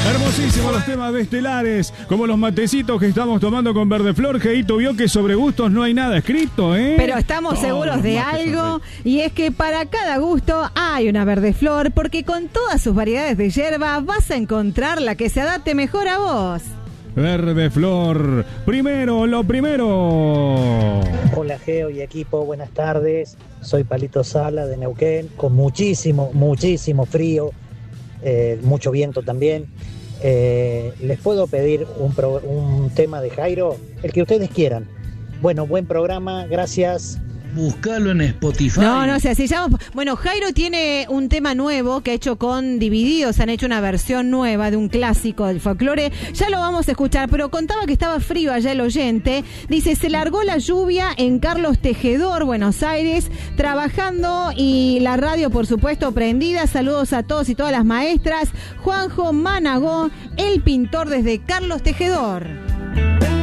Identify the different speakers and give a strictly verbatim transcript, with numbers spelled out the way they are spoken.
Speaker 1: Hermosísimos los temas de estelares, como los matecitos que estamos tomando con Verdeflor. Geito vio que sobre gustos no hay nada escrito, ¿eh?
Speaker 2: Pero estamos
Speaker 1: Todos
Speaker 2: seguros de algo, y es que para cada gusto hay una Verdeflor, porque con todas sus variedades de yerba vas a encontrar la que se adapte mejor a vos.
Speaker 1: Verdeflor, primero, lo primero.
Speaker 3: Hola Geo y equipo, buenas tardes. Soy Palito Sala de Neuquén, con muchísimo, muchísimo frío, eh, mucho viento también. Eh, ¿Les puedo pedir un, pro, un tema de Jairo? El que ustedes quieran. Bueno, buen programa, gracias.
Speaker 4: Búscalo en Spotify.
Speaker 2: No, no sé, si llama... Bueno, Jairo tiene un tema nuevo que ha hecho con Divididos, han hecho una versión nueva de un clásico del folclore. Ya lo vamos a escuchar, pero contaba que estaba frío allá el oyente. Dice, se largó la lluvia en Carlos Tejedor, Buenos Aires, trabajando, y la radio, por supuesto, prendida. Saludos a todos y todas las maestras. Juanjo Managó, el pintor desde Carlos Tejedor.